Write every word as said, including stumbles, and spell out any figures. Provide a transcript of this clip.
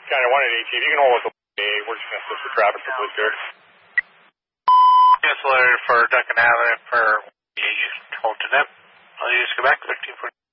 County one eighty, if you can hold us, we're just going to switch the traffic to police here. Cancel for Duncan Avenue for you hold to them. I'll just go back to fifteen forty.